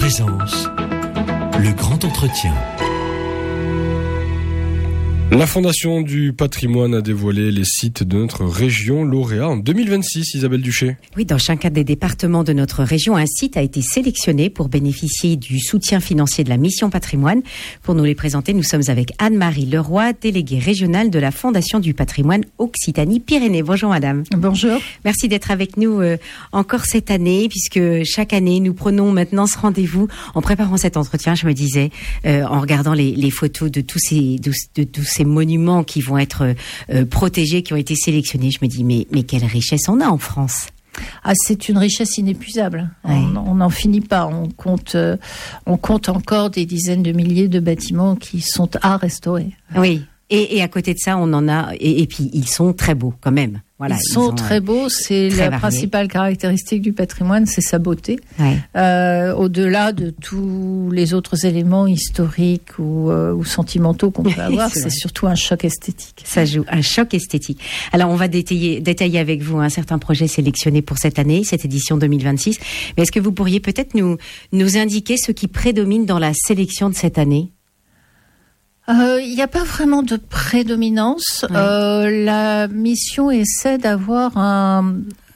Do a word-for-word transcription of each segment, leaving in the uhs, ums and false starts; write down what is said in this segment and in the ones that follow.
Présence, le grand entretien. La Fondation du patrimoine a dévoilé les sites de notre région lauréat en deux mille vingt-six, Isabelle Duché. Oui, dans chacun des départements de notre région, un site a été sélectionné pour bénéficier du soutien financier de la mission patrimoine. Pour nous les présenter, nous sommes avec Anne-Marie Leroy, déléguée régionale de la Fondation du patrimoine Occitanie-Pyrénées. Bonjour madame. Bonjour. Merci d'être avec nous euh, encore cette année, puisque chaque année, nous prenons maintenant ce rendez-vous. En préparant cet entretien, je me disais, euh, en regardant les, les photos de tous ces, de, de tous ces monuments qui vont être euh, protégés, qui ont été sélectionnés, je me dis mais mais quelle richesse on a en France. Ah, c'est une richesse inépuisable. Ouais. On n'en finit pas. On compte, euh, on compte encore des dizaines de milliers de bâtiments qui sont à restaurer. Oui. Et, et à côté de ça, on en a. Et, et puis ils sont très beaux quand même. Voilà, ils sont ils très beaux. C'est très la variés. principale caractéristique du patrimoine, c'est sa beauté. Ouais. Euh, au-delà de tous les autres éléments historiques ou, euh, ou sentimentaux qu'on peut avoir, c'est, c'est surtout un choc esthétique. Ça joue, un choc esthétique. Alors, on va détailler, détailler avec vous un certain projet sélectionné pour cette année, cette édition deux mille vingt-six. Mais est-ce que vous pourriez peut-être nous, nous indiquer ce qui prédomine dans la sélection de cette année ? Il euh, n'y a pas vraiment de prédominance. Ouais. Euh, la mission essaie d'avoir un,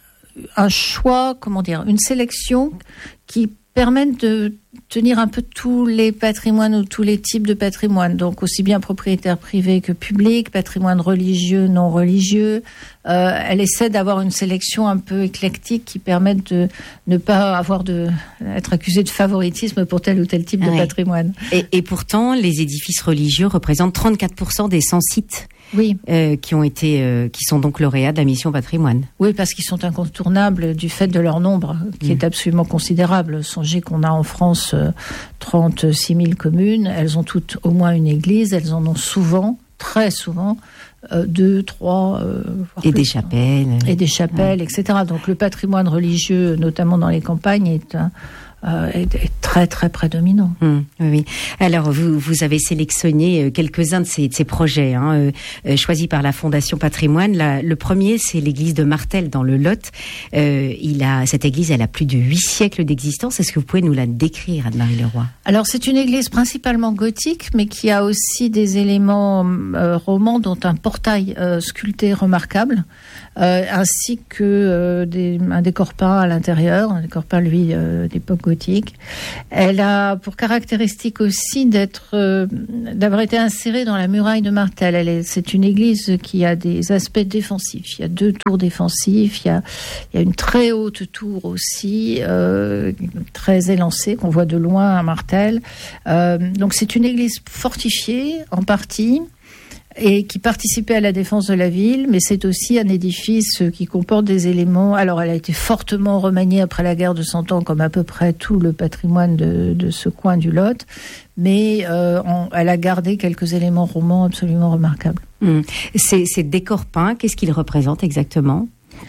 un choix, comment dire, une sélection qui permette de tenir un peu tous les patrimoines ou tous les types de patrimoine. Donc aussi bien propriétaire privé que public, patrimoine religieux, non religieux. Euh, elle essaie d'avoir une sélection un peu éclectique qui permette de ne pas avoir de être accusé de favoritisme pour tel ou tel type Ouais. de patrimoine. Et, et pourtant, les édifices religieux représentent trente-quatre pour cent des cent sites Oui. euh, qui ont été, euh, qui sont donc lauréats de la mission patrimoine. Oui, parce qu'ils sont incontournables du fait de leur nombre, qui mmh. est absolument considérable. Songez qu'on a en France euh, trente-six mille communes, elles ont toutes au moins une église, elles en ont souvent, très souvent, euh, deux, trois... Euh, et des chapelles. Et des chapelles, ouais. et cetera. Donc le patrimoine religieux, notamment dans les campagnes, est un... Euh, est, est très très prédominant. Mmh, oui. Alors vous vous avez sélectionné quelques-uns de ces, de ces projets hein, euh, choisis par la Fondation Patrimoine. La, le premier, c'est l'église de Martel dans le Lot. Euh, il a cette église, elle a plus de huit siècles d'existence. Est-ce que vous pouvez nous la décrire, Anne-Marie Leroy ? Alors c'est une église principalement gothique, mais qui a aussi des éléments euh, romans, dont un portail euh, sculpté remarquable. Euh, ainsi que euh, des, un décor peint à l'intérieur, un décor peint, lui, euh, d'époque gothique. Elle a pour caractéristique aussi d'être, euh, d'avoir été insérée dans la muraille de Martel. Elle est, c'est une église qui a des aspects défensifs. Il y a deux tours défensifs, il y a, il y a une très haute tour aussi, euh, très élancée, qu'on voit de loin à Martel. Euh, donc c'est une église fortifiée, en partie, et qui participait à la défense de la ville, mais c'est aussi un édifice qui comporte des éléments... Alors, elle a été fortement remaniée après la guerre de Cent Ans, comme à peu près tout le patrimoine de, de ce coin du Lot, mais euh, on, elle a gardé quelques éléments romans absolument remarquables. Mmh. Ces, ces décors peints, qu'est-ce qu'ils représentent exactement ?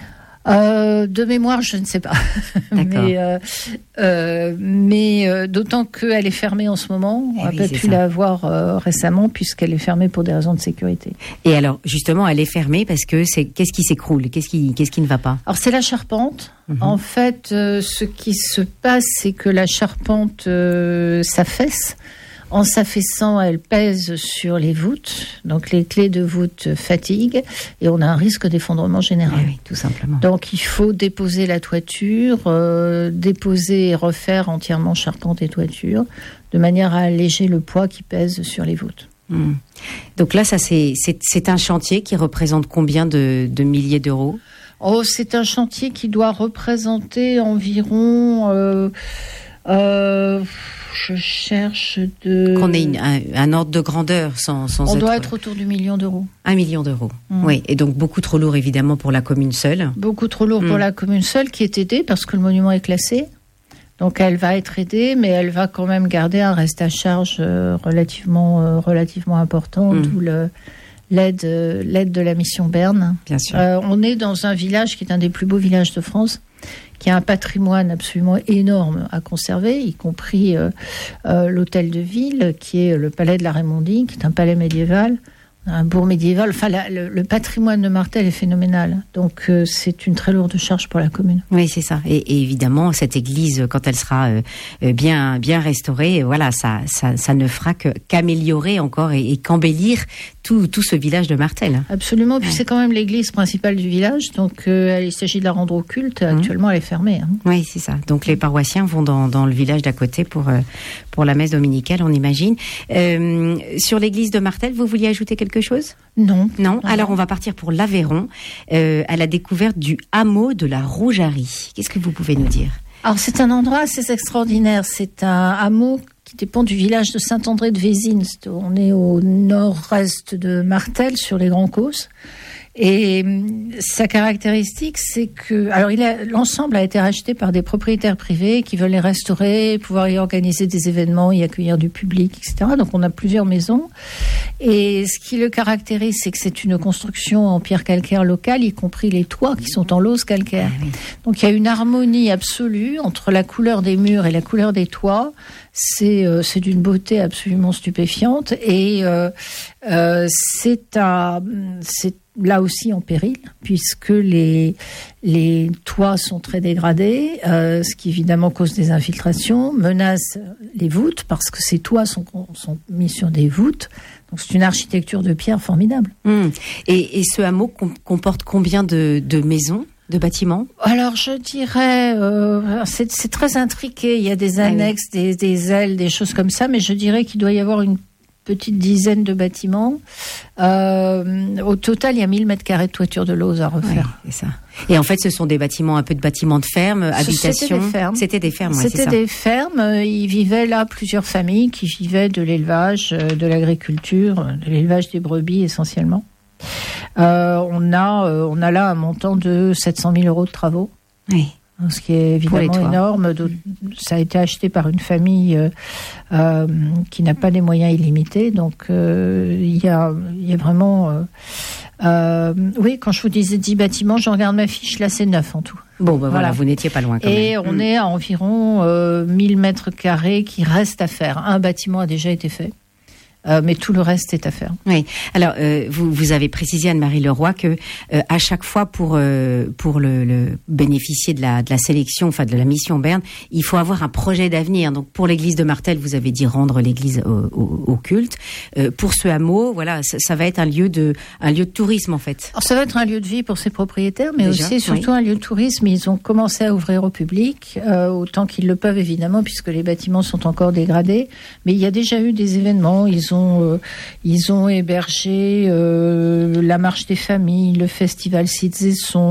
Euh, de mémoire, je ne sais pas. mais euh, euh, mais euh, d'autant qu'elle est fermée en ce moment. On n'a oui, pas pu ça. la voir euh, récemment puisqu'elle est fermée pour des raisons de sécurité. Et alors, justement, elle est fermée parce que c'est qu'est-ce qui s'écroule ? Qu'est-ce qui qu'est-ce qui ne va pas ? Alors c'est la charpente. Mm-hmm. En fait, euh, ce qui se passe, c'est que la charpente euh, s'affaisse. En s'affaissant, elle pèse sur les voûtes, donc les clés de voûte fatiguent, et on a un risque d'effondrement général. Oui, oui, tout simplement. Donc il faut déposer la toiture, euh, déposer et refaire entièrement charpente et toiture, de manière à alléger le poids qui pèse sur les voûtes. Mmh. Donc là, ça c'est, c'est, c'est un chantier qui représente combien de, de milliers d'euros ? Oh, c'est un chantier qui doit représenter environ... Euh, euh, Je cherche de... Qu'on ait une, un, un ordre de grandeur sans, sans On être... doit être autour du million d'euros. Un million d'euros, mmh. Oui. Et donc beaucoup trop lourd évidemment pour la commune seule. Beaucoup trop lourd mmh. pour la commune seule qui est aidée parce que le monument est classé. Donc elle va être aidée, mais elle va quand même garder un reste à charge euh, relativement, euh, relativement important, mmh. d'où le... L'aide, euh, l'aide de la mission Berne. Bien sûr. Euh, on est dans un village qui est un des plus beaux villages de France, qui a un patrimoine absolument énorme à conserver, y compris euh, euh, l'hôtel de ville, qui est le palais de la Raymondie, qui est un palais médiéval. un bourg médiéval. Enfin, la, le, le patrimoine de Martel est phénoménal. Donc, euh, c'est une très lourde charge pour la commune. Oui, c'est ça. Et, et évidemment, cette église, quand elle sera euh, bien, bien restaurée, voilà, ça, ça, ça ne fera que, qu'améliorer encore et, et qu'embellir tout, tout ce village de Martel. Absolument. Puis ouais. c'est quand même l'église principale du village. Donc, euh, il s'agit de la rendre au culte. Mmh. Actuellement, elle est fermée. Hein. Oui, c'est ça. Donc, les paroissiens vont dans, dans le village d'à côté pour, euh, pour la messe dominicale, on imagine. Euh, sur l'église de Martel, vous vouliez ajouter quelque chose ? Non. Non. Alors, on va partir pour l'Aveyron, euh, à la découverte du hameau de la Rougerie. Qu'est-ce que vous pouvez nous dire ? Alors, c'est un endroit assez extraordinaire. C'est un hameau qui dépend du village de Saint-André de Vézines. On est au nord-est de Martel, sur les Grands Causses. Et sa caractéristique, c'est que, alors il a, l'ensemble a été racheté par des propriétaires privés qui veulent les restaurer, pouvoir y organiser des événements, y accueillir du public, et cetera. Donc on a plusieurs maisons. Et ce qui le caractérise, c'est que c'est une construction en pierre calcaire locale, y compris les toits qui sont en lauze calcaire. Donc il y a une harmonie absolue entre la couleur des murs et la couleur des toits. C'est, euh, c'est d'une beauté absolument stupéfiante. Et euh, euh, c'est un, c'est là aussi en péril, puisque les, les toits sont très dégradés, euh, ce qui évidemment cause des infiltrations, menace les voûtes, parce que ces toits sont, sont mis sur des voûtes. Donc c'est une architecture de pierre formidable. Mmh. Et, et ce hameau com- comporte combien de, de maisons, de bâtiments ? Alors je dirais, euh, c'est, c'est très intriqué, il y a des annexes, ah oui. des, des ailes, des choses comme ça, mais je dirais qu'il doit y avoir une petite dizaine de bâtiments. Euh, au total, il y a mille mètres carrés de toiture de lauze à refaire. Oui, c'est ça. Et en fait, ce sont des bâtiments, un peu de bâtiments de ferme, habitations. C'était des fermes. C'était des fermes, ouais, C'était c'est ça. des fermes. Il vivaient là plusieurs familles qui vivaient de l'élevage, de l'agriculture, de l'élevage des brebis essentiellement. Euh, on a, euh, on a là un montant de sept cent mille euros de travaux. Oui. Ce qui est évidemment énorme. Ça a été acheté par une famille euh, euh, qui n'a pas des moyens illimités. Donc, euh, il y a, il y a vraiment... Euh, euh, oui, quand je vous disais dix bâtiments, je regarde ma fiche, là c'est neuf en tout. Bon, ben voilà, voilà, vous n'étiez pas loin quand Et même. on mmh. est à environ euh, mille mètres carrés qui restent à faire. Un bâtiment a déjà été fait. Euh, mais tout le reste est à faire. Oui. Alors, euh, vous, vous avez précisé, Anne-Marie Leroy, que euh, à chaque fois, pour euh, pour le, le bénéficier de la de la sélection, enfin de la mission Berne, il faut avoir un projet d'avenir. Donc, pour l'église de Martel, vous avez dit rendre l'église au, au, au culte. Euh, pour ce hameau, voilà, ça, ça va être un lieu de un lieu de tourisme en fait. Alors, ça va être un lieu de vie pour ses propriétaires, mais Déjà, aussi surtout oui. un lieu de tourisme. Ils ont commencé à ouvrir au public euh, autant qu'ils le peuvent évidemment, puisque les bâtiments sont encore dégradés. Mais il y a déjà eu des événements. Ils ont euh, Ils ont hébergé euh, la marche des familles, le festival Cites et Sons,